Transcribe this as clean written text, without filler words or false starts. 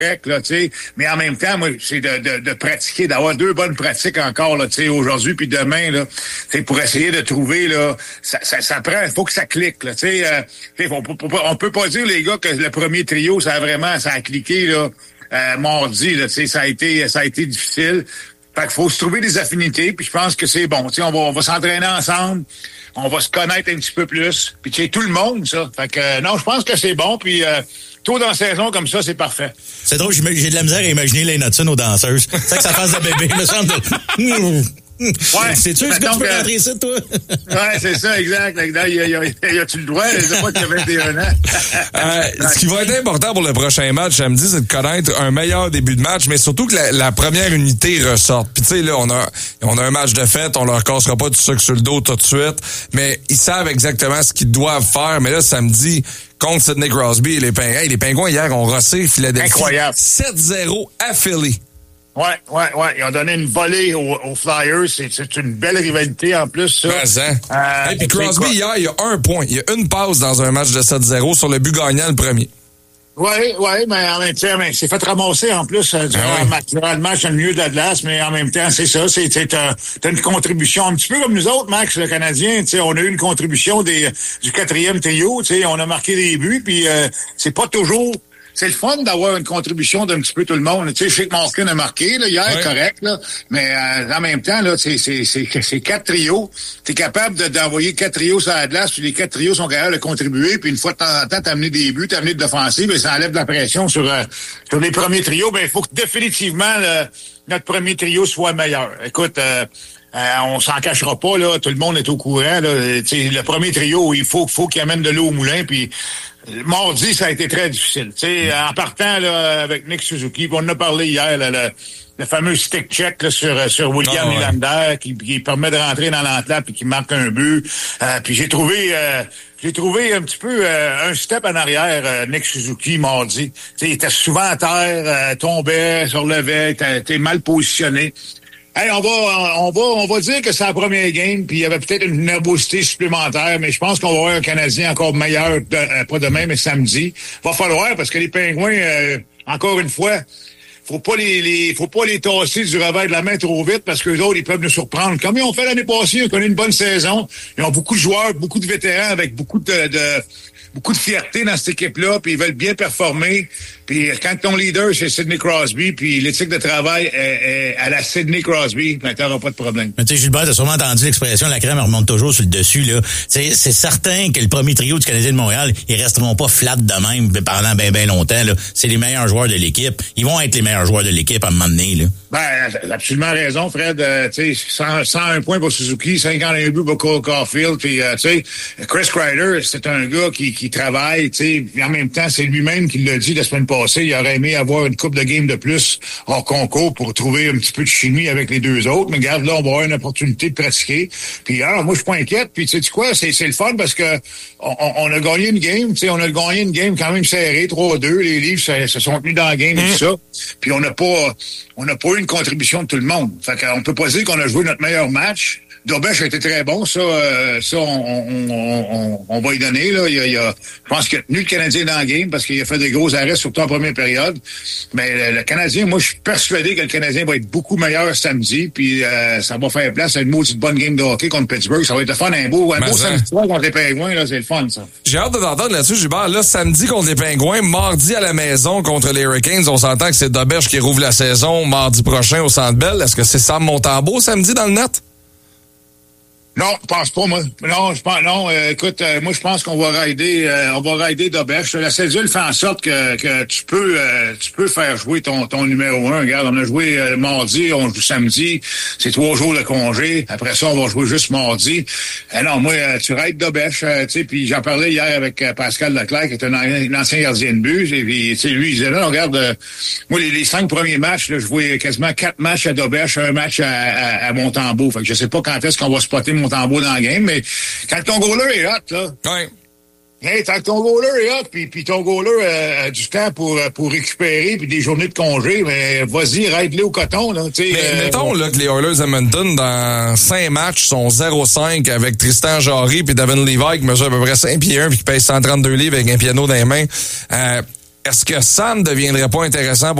correct, là, tu sais. Mais en même temps, moi, c'est de pratiquer, d'avoir 2 bonnes pratiques encore, là, tu sais, aujourd'hui puis demain, là, tu sais, pour essayer de trouver, là, ça prend, faut que ça clique, là, tu sais. On peut pas dire, les gars, que le premier trio, ça a cliqué, là, mardi, là, tu sais, ça a été difficile. Fait qu'il faut se trouver des affinités, puis je pense que c'est bon. Tu sais, on va s'entraîner ensemble, on va se connaître un petit peu plus, puis tu sais, tout le monde, ça. Fait que, non, je pense que c'est bon, puis tôt dans la saison comme ça, c'est parfait. C'est drôle, j'ai de la misère à imaginer Lane Hudson aux danseuses. C'est que ça fasse de bébé, me semble. Ouais. C'est-tu ce que tu peux rentrer ça, toi? Ouais, c'est ça, exact. Y a-tu le droit? Je sais pas qu'il y a 21 ans. Ce qui va être important pour le prochain match samedi, c'est de connaître un meilleur début de match, mais surtout que la première unité ressorte. Puis tu sais, là, on a un match de fête, on leur cassera pas du sucre sur le dos tout de suite, mais ils savent exactement ce qu'ils doivent faire. Mais là, samedi, contre Sidney Crosby et les Pingouins. Hey, les Pingouins, hier, ont rossé Philadelphie. Incroyable. 7-0 à Philly. Ouais. Ils ont donné une volée aux Flyers. C'est une belle rivalité en plus, ça. Et puis Crosby, hier, il y a 1 point. Il y a une passe dans un match de 7-0 sur le but gagnant, le premier. Oui, mais en même temps, c'est fait ramasser en plus durant le match dans le milieu de la glace, mais en même temps, c'est ça, t'as une contribution un petit peu comme nous autres, Max, le Canadien, tu sais, on a eu une contribution du 4e trio, tu sais, on a marqué des buts, puis c'est pas toujours. C'est le fun d'avoir une contribution d'un petit peu tout le monde. Tu sais, je sais que Malkin a marqué là, hier, correct, là, mais en même temps, là, c'est 4 trios. T'es capable d'envoyer 4 trios sur la glace, puis les 4 trios sont capables de contribuer, puis une fois de temps en temps, t'amener des buts, t'amener de l'offensive, et ça enlève de la pression sur les premiers trios. Ben, il faut que définitivement notre premier trio soit meilleur. Écoute, on s'en cachera pas, là. Tout le monde est au courant, là. Le premier trio, il faut qu'il amène de l'eau au moulin, puis mardi, ça a été très difficile. En partant là, avec Nick Suzuki, on en a parlé hier, là, le fameux stick check là, sur William Nylander qui permet de rentrer dans l'entlap et qui marque un but. Puis j'ai trouvé un petit peu un step en arrière, Nick Suzuki, mardi. Il était souvent à terre, tombait, se relevait, était mal positionné. Hey, on va dire que c'est la première game, puis il y avait peut-être une nervosité supplémentaire, mais je pense qu'on va avoir un Canadien encore meilleur, pas demain, mais samedi. Va falloir, parce que les Pingouins, encore une fois, faut pas les tasser du revers de la main trop vite, parce que les autres, ils peuvent nous surprendre. Comme ils ont fait l'année passée, ils ont connu une bonne saison. Ils ont beaucoup de joueurs, beaucoup de vétérans avec beaucoup de fierté dans cette équipe-là, puis ils veulent bien performer. Puis quand ton leader, c'est Sidney Crosby, puis l'éthique de travail est à la Sidney Crosby, ben t'auras pas de problème. Mais tu sais, Gilbert, t'as sûrement entendu l'expression « la crème remonte toujours sur le dessus », là. C'est certain que le premier trio du Canadien de Montréal, ils resteront pas flats de même pendant bien longtemps, là. C'est les meilleurs joueurs de l'équipe. Ils vont être les meilleurs joueurs de l'équipe à un moment donné, là. Ben, t'as absolument raison, Fred. Tu sais, 101 points pour Suzuki, 51 buts pour Cole Caulfield, puis tu sais, Chris Kreider, c'est un gars qui travaille, tu sais, en même temps, c'est lui-même qui l'a dit la semaine passée, il aurait aimé avoir une coupe de game de plus hors concours pour trouver un petit peu de chimie avec les deux autres, mais regarde, là, on va avoir une opportunité de pratiquer, puis alors, moi, je suis pas inquiète, puis tu sais quoi, c'est le fun parce que on a gagné une game, tu sais, on a gagné une game quand même serrée, 3-2, les Leafs se sont tenus dans la game et tout ça, puis on n'a pas eu une contribution de tout le monde. Fait qu'on peut pas dire qu'on a joué notre meilleur match. Dobech a été très bon, ça on va y donner, là. Je pense qu'il a tenu le Canadien dans le game parce qu'il a fait des gros arrêts, surtout en première période. Mais le Canadien, moi, je suis persuadé que le Canadien va être beaucoup meilleur samedi, puis ça va faire place à une maudite bonne game de hockey contre Pittsburgh. Ça va être le fun, un beau samedi soir contre les Pingouins, là, c'est le fun, ça. J'ai hâte de t'entendre là-dessus, Gilbert. Là, samedi contre les Pingouins, mardi à la maison contre les Hurricanes. On s'entend que c'est Dobech qui rouvre la saison mardi prochain au Centre Bell. Est-ce que c'est Sam Montembeault samedi dans le net? Non, je pense pas, moi. Écoute, moi, je pense qu'on va rider Dobech. La cédule fait en sorte que tu peux faire jouer ton numéro 1. Regarde, on a joué mardi, on joue samedi. C'est 3 jours de congé. Après ça, on va jouer juste mardi. Non, moi, tu rides Dobech, tu sais, puis j'en parlais hier avec Pascal Leclerc, qui est un ancien gardien de but. Et puis, tu sais, lui, il disait, là, regarde, moi, les 5 premiers matchs, là, je jouais quasiment 4 matchs à Dobech, un match à Montembeault. Fait que je sais pas quand est-ce qu'on va spotter Montembeault dans le game, mais quand ton goaler est hot, là. Ouais. Hey, tant que ton goaler est hot, puis ton goaler a du temps pour récupérer, puis des journées de congé, mais vas-y, ride-le au coton, là. Mais mettons là, que les Oilers Edmonton, dans 5 matchs, sont 0-5 avec Tristan Jarry puis Devin Levi qui mesure à peu près 5 pieds 1 puis qui pèse 132 livres avec un piano dans les mains. est-ce que ça ne deviendrait pas intéressant pour